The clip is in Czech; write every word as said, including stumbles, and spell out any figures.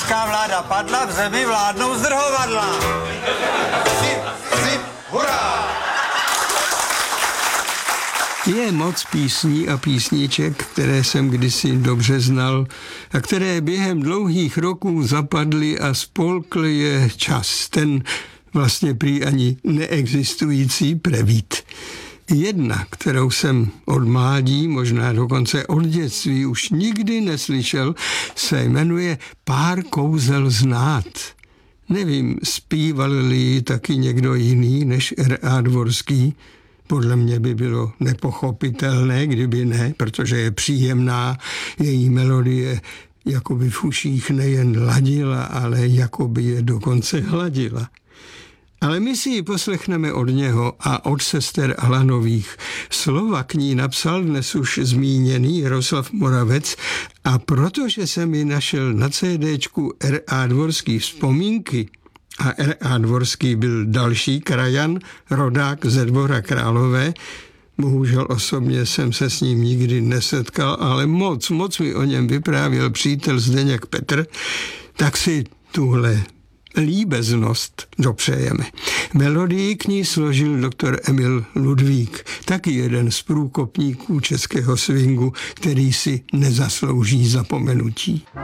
komunistická vláda padla, v zemi vládnou zdrhovadla. Zip, zip, hurá! Je moc písní a písniček, které jsem kdysi dobře znal a které během dlouhých roků zapadly a spolkl je čas, ten vlastně prý ani neexistující prevít. Jedna, kterou jsem od mládí, možná dokonce od dětství už nikdy neslyšel, se jmenuje Pár kouzel znát. Nevím, zpíval-li ji taky někdo jiný než R A Dvorský. Podle mě by bylo nepochopitelné, kdyby ne, protože je příjemná, její melodie jakoby v uších nejen ladila, ale jakoby je dokonce hladila. Ale my si ji poslechneme od něho a od sester Alanových. Slova k ní napsal dnes už zmíněný Jaroslav Moravec a protože jsem ji našel na CDčku R A Dvorský vzpomínky, a R A Dvorský byl další krajan, rodák ze Dvora Králové. Bohužel osobně jsem se s ním nikdy nesetkal, ale moc, moc mi o něm vyprávěl přítel Zdeněk Petr, tak si tuhle líbeznost dopřejeme. Melodii k ní složil doktor Emil Ludvík, taky jeden z průkopníků českého swingu, který si nezaslouží zapomenutí.